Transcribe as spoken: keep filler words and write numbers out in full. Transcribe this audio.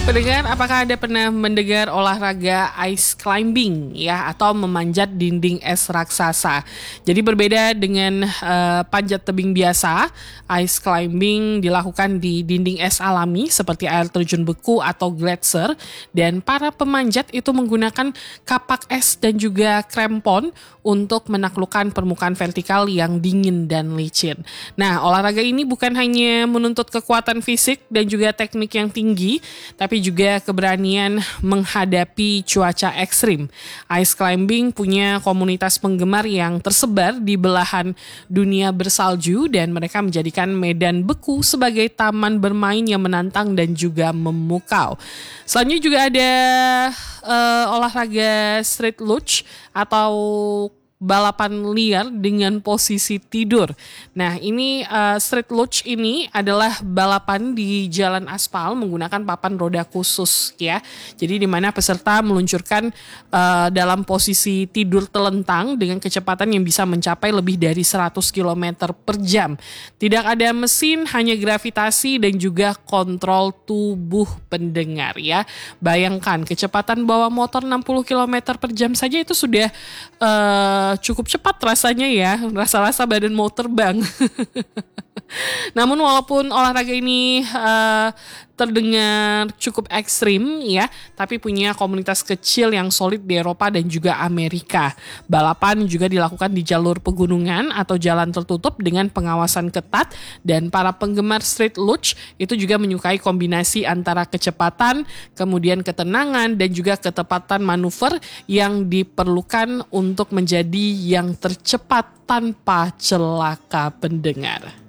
Pendengar, apakah Anda pernah mendengar olahraga ice climbing ya, atau memanjat dinding es raksasa? Jadi berbeda dengan uh, panjat tebing biasa, ice climbing dilakukan di dinding es alami seperti air terjun beku atau gletser, dan para pemanjat itu menggunakan kapak es dan juga krempon untuk menaklukkan permukaan vertikal yang dingin dan licin. Nah, olahraga ini bukan hanya menuntut kekuatan fisik dan juga teknik yang tinggi, tapi juga keberanian menghadapi cuaca ekstrim. Ice climbing punya komunitas penggemar yang tersebar di belahan dunia bersalju, dan mereka menjadikan medan beku sebagai taman bermain yang menantang dan juga memukau. Selanjutnya juga ada uh, olahraga street luge atau balapan liar dengan posisi tidur. Nah, ini uh, street luge ini adalah balapan di jalan aspal menggunakan papan roda khusus ya. Jadi di mana peserta meluncurkan uh, dalam posisi tidur telentang dengan kecepatan yang bisa mencapai lebih dari seratus kilometer per jam. Tidak ada mesin, hanya gravitasi dan juga kontrol tubuh pendengar ya. Bayangkan kecepatan bawa motor enam puluh kilometer per jam saja itu sudah uh, cukup cepat rasanya ya, rasa-rasa badan mau terbang. Namun walaupun olahraga ini uh, terdengar cukup ekstrim ya, tapi punya komunitas kecil yang solid di Eropa dan juga Amerika. Balapan juga dilakukan di jalur pegunungan atau jalan tertutup dengan pengawasan ketat, dan para penggemar street luge itu juga menyukai kombinasi antara kecepatan, kemudian ketenangan dan juga ketepatan manuver yang diperlukan untuk menjadi yang tercepat tanpa celaka pendengar.